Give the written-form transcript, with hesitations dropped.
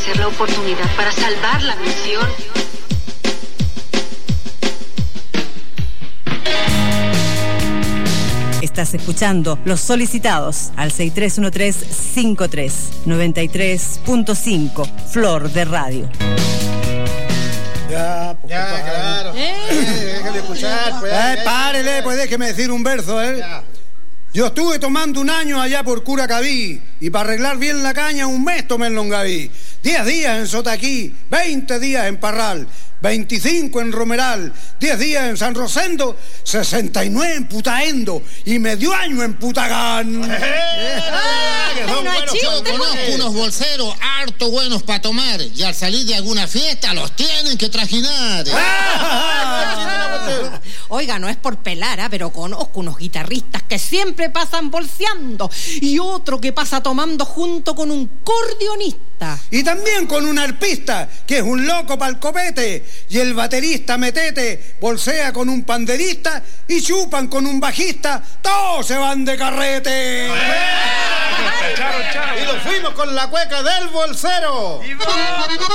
Ser la oportunidad para salvar la misión. Estás escuchando Los Solicitados al 6313-5393.5 Flor de Radio. Ya, claro. Déjale escuchar, pues. Párele, pues déjeme decir un verso, Ya. Yo estuve tomando un año allá por Curacaví y para arreglar bien la caña un mes tomé en Longaví. 10 días en Sotaquí, 20 días en Parral, 25 en Romeral, 10 días en San Rosendo, 69 en Putaendo y medio año en Putagán. Yo conozco unos bolseros harto buenos para tomar y al salir de alguna fiesta los tienen que trajinar. Oiga, no es por pelar, pero conozco unos guitarristas que siempre pasan bolseando y otro que pasa tomando junto con un cordeonista. Y también con un arpista, que es un loco pa'l copete, y el baterista Metete bolsea con un panderista y chupan con un bajista, todos se van de carrete. Y nos fuimos con la cueca del bolsero.